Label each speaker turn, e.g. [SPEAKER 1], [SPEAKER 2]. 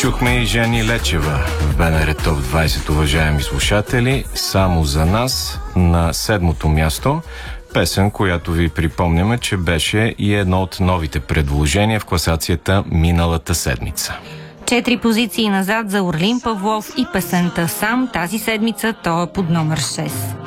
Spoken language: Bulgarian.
[SPEAKER 1] Чухме и Жени Лечева в БНР Топ 20, уважаеми слушатели. Само за нас на 7-то място. Песен, която ви припомняме, че беше и едно от новите предложения в класацията миналата седмица.
[SPEAKER 2] 4 позиции назад за Орлин Павлов и песента "Сам" тази седмица той е под номер 6.